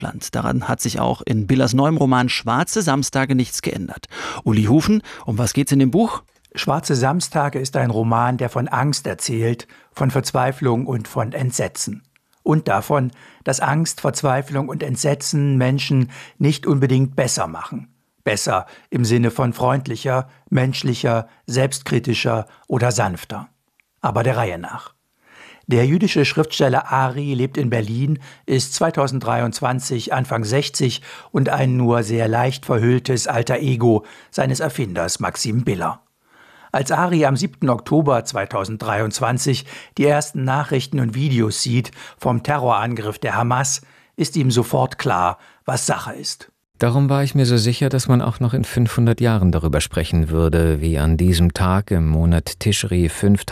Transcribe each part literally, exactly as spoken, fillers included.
Land. Daran hat sich auch in Billers neuem Roman Schwarze Samstage nichts geändert. Uli Hufen, um was geht's in dem Buch? Schwarze Samstage ist ein Roman, der von Angst erzählt, von Verzweiflung und von Entsetzen. Und davon, dass Angst, Verzweiflung und Entsetzen Menschen nicht unbedingt besser machen. Besser im Sinne von freundlicher, menschlicher, selbstkritischer oder sanfter. Aber der Reihe nach. Der jüdische Schriftsteller Ari lebt in Berlin, ist zweitausenddreiundzwanzig Anfang sechzig und ein nur sehr leicht verhülltes Alter Ego seines Erfinders Maxim Biller. Als Ari am siebten Oktober zweitausenddreiundzwanzig die ersten Nachrichten und Videos sieht vom Terrorangriff der Hamas, ist ihm sofort klar, was Sache ist. Darum war ich mir so sicher, dass man auch noch in fünfhundert Jahren darüber sprechen würde, wie an diesem Tag im Monat Tischri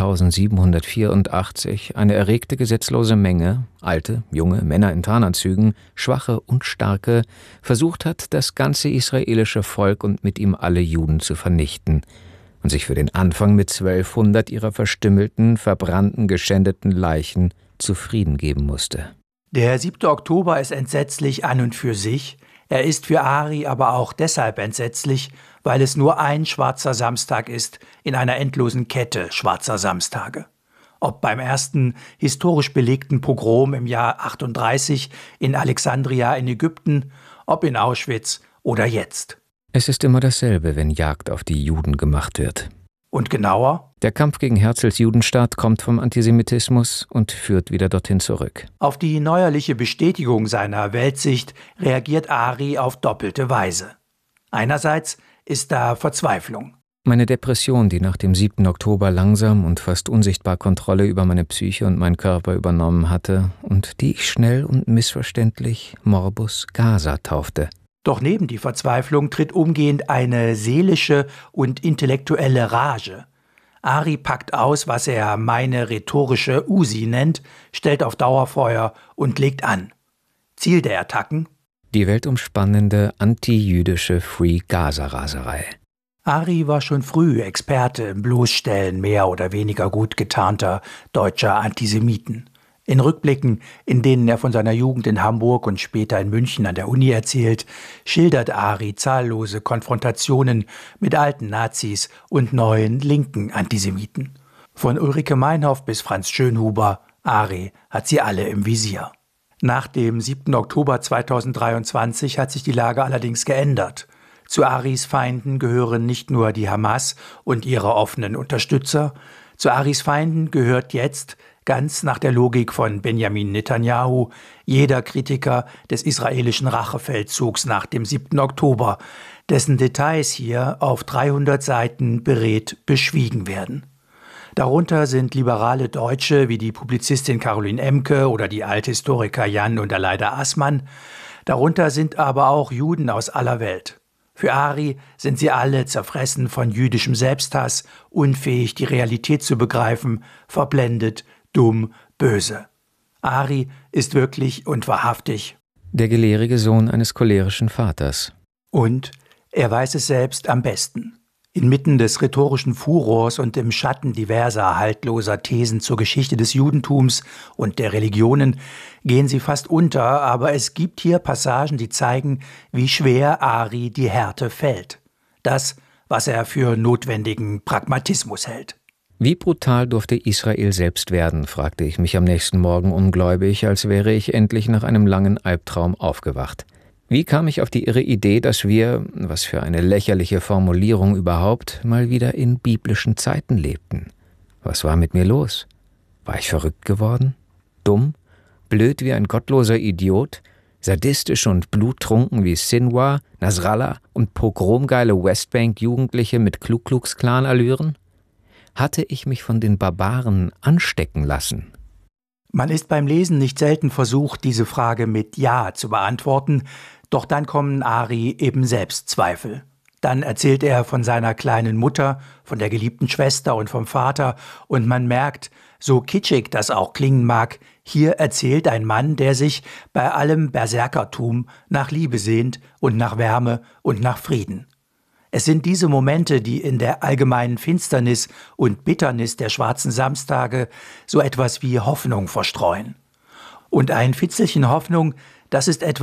fünftausendsiebenhundertvierundachtzig eine erregte gesetzlose Menge, alte, junge Männer in Tarnanzügen, schwache und starke, versucht hat, das ganze israelische Volk und mit ihm alle Juden zu vernichten und sich für den Anfang mit zwölfhundert ihrer verstümmelten, verbrannten, geschändeten Leichen zufrieden geben musste. Der siebte Oktober ist entsetzlich an und für sich. Er ist für Ari aber auch deshalb entsetzlich, weil es nur ein schwarzer Samstag ist in einer endlosen Kette schwarzer Samstage. Ob beim ersten historisch belegten Pogrom im Jahr achtunddreißig in Alexandria in Ägypten, ob in Auschwitz oder jetzt. Es ist immer dasselbe, wenn Jagd auf die Juden gemacht wird. Und genauer? Der Kampf gegen Herzls Judenstaat kommt vom Antisemitismus und führt wieder dorthin zurück. Auf die neuerliche Bestätigung seiner Weltsicht reagiert Ari auf doppelte Weise. Einerseits ist da Verzweiflung. Meine Depression, die nach dem siebten Oktober langsam und fast unsichtbar Kontrolle über meine Psyche und meinen Körper übernommen hatte und die ich schnell und missverständlich Morbus Gaza taufte. Doch neben die Verzweiflung tritt umgehend eine seelische und intellektuelle Rage. Ari packt aus, was er meine rhetorische Usi nennt, stellt auf Dauerfeuer und legt an. Ziel der Attacken? Die weltumspannende anti-jüdische Free-Gaza-Raserei. Ari war schon früh Experte im Bloßstellen mehr oder weniger gut getarnter deutscher Antisemiten. In Rückblicken, in denen er von seiner Jugend in Hamburg und später in München an der Uni erzählt, schildert Ari zahllose Konfrontationen mit alten Nazis und neuen linken Antisemiten. Von Ulrike Meinhoff bis Franz Schönhuber, Ari hat sie alle im Visier. Nach dem siebten Oktober zweitausenddreiundzwanzig hat sich die Lage allerdings geändert. Zu Aris Feinden gehören nicht nur die Hamas und ihre offenen Unterstützer, zu Aris Feinden gehört jetzt, ganz nach der Logik von Benjamin Netanyahu, jeder Kritiker des israelischen Rachefeldzugs nach dem siebten Oktober, dessen Details hier auf dreihundert Seiten beredt beschwiegen werden. Darunter sind liberale Deutsche wie die Publizistin Caroline Emke oder die Althistoriker Jan und Aleida Assmann. Darunter sind aber auch Juden aus aller Welt. Für Ari sind sie alle zerfressen von jüdischem Selbsthass, unfähig, die Realität zu begreifen, verblendet, dumm, böse. Ari ist wirklich und wahrhaftig der gelehrige Sohn eines cholerischen Vaters. Und er weiß es selbst am besten. Inmitten des rhetorischen Furors und im Schatten diverser haltloser Thesen zur Geschichte des Judentums und der Religionen gehen sie fast unter, aber es gibt hier Passagen, die zeigen, wie schwer Ari die Härte fällt. Das, was er für notwendigen Pragmatismus hält. Wie brutal durfte Israel selbst werden, fragte ich mich am nächsten Morgen ungläubig, als wäre ich endlich nach einem langen Albtraum aufgewacht. Wie kam ich auf die irre Idee, dass wir, was für eine lächerliche Formulierung überhaupt, mal wieder in biblischen Zeiten lebten? Was war mit mir los? War ich verrückt geworden? Dumm? Blöd wie ein gottloser Idiot? Sadistisch und bluttrunken wie Sinwar, Nasrallah und pogromgeile Westbank-Jugendliche mit Ku-Klux-Klan-Allüren? Hatte ich mich von den Barbaren anstecken lassen? Man ist beim Lesen nicht selten versucht, diese Frage mit Ja zu beantworten, doch dann kommen Ari eben selbst Zweifel. Dann erzählt er von seiner kleinen Mutter, von der geliebten Schwester und vom Vater, und man merkt, so kitschig das auch klingen mag, hier erzählt ein Mann, der sich bei allem Berserkertum nach Liebe sehnt und nach Wärme und nach Frieden. Es sind diese Momente, die in der allgemeinen Finsternis und Bitternis der schwarzen Samstage so etwas wie Hoffnung verstreuen. Und ein Fitzelchen Hoffnung, das ist etwas,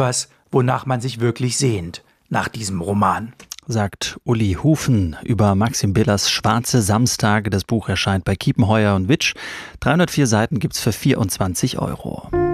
wonach man sich wirklich sehnt, nach diesem Roman. Sagt Uli Hufen über Maxim Billers Schwarze Samstage. Das Buch erscheint bei Kiepenheuer und Witsch. dreihundertvier Seiten gibt's für vierundzwanzig Euro.